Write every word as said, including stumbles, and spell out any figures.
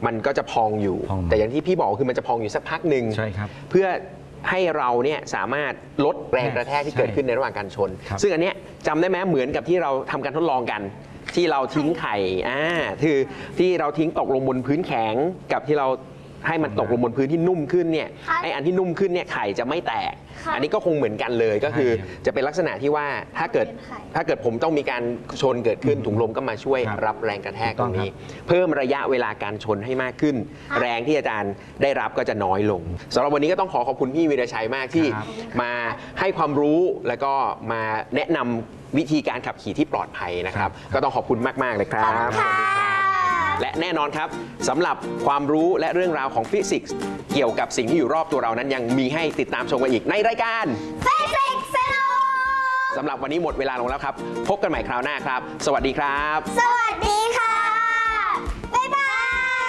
มันก็จะพองอยู่แต่อย่างที่พี่บอกคือมันจะพองอยู่สักพักหนึ่งใช่ครับเพื่อให้เราเนี่ยสามารถลดแรงกระแทกที่เกิดขึ้นในระหว่างการชนซึ่งอันเนี้ยจำได้ไหมเหมือนกับที่เราทำการทดลองกันที่เราทิ้งไข่อ่าคือที่เราทิ้งตกลงบนพื้นแข็งกับที่เราให้มันตกลงบนพื้นที่นุ่มขึ้นเนี่ยไออันที่นุ่มขึ้นเนี่ยไข่จะไม่แตกอันนี้ก็คงเหมือนกันเลยก็คือจะเป็นลักษณะที่ว่าถ้าเกิดถ้าเกิดผมต้องมีการชนเกิดขึ้นถุงลมก็มาช่วยรับแรงกระแทกตรงนี้เพิ่มระยะเวลาการชนให้มากขึ้นแรงที่อาจารย์ได้รับก็จะน้อยลงสำหรับวันนี้ก็ต้องขอขอบคุณพี่วีรชัยมากที่มาให้ความรู้แล้วก็มาแนะนำวิธีการขับขี่ที่ปลอดภัยนะครับก็ต้องขอบคุณมากๆเลยครับและแน่นอนครับสำหรับความรู้และเรื่องราวของฟิสิกส์เกี่ยวกับสิ่งที่อยู่รอบตัวเรานั้นยังมีให้ติดตามชมกันอีกในรายการฟิสิกส์สนุกสำหรับวันนี้หมดเวลาลงแล้วครับพบกันใหม่คราวหน้าครับสวัสดีครับสวัสดี